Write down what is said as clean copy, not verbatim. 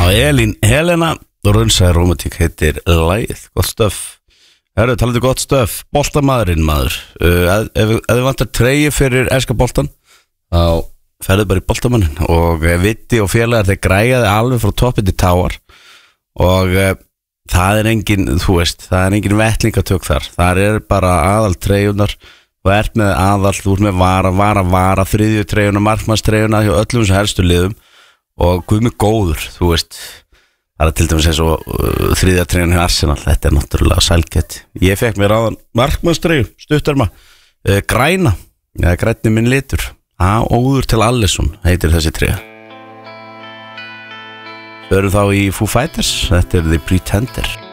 Elín Helena Raunsæ Rómatík heitir lagið. Gott stöf. Herru, talaðu gott stöf. Boltamaðurinn maður. Ef þið vantar treyju fyrir elska boltan, þá ferðu bara í boltamannin. Og Vitti og félagar, þeir græjaði alveg frá toppi til táar. Og það engin, þú veist, það engin vettlingatök þar. Þar bara aðal treyjunar. Þú ert með aðal, þú ert með vara, þriðju treyjuna, markmannstreyjuna hjá öllum sem helstu liðum. Og guð mig góður, þú veist. Það til dæmis eins og þriðja treyjan hjá Arsenal. Þetta náttúrulega sælgætt. Ég fekk mér áðan markmannstreyju, stuttarma, græna, eða grænni minn litur. Óður til Alisson heitir þessi treyja. Förum þá í Foo Fighters. Þetta The Pretender.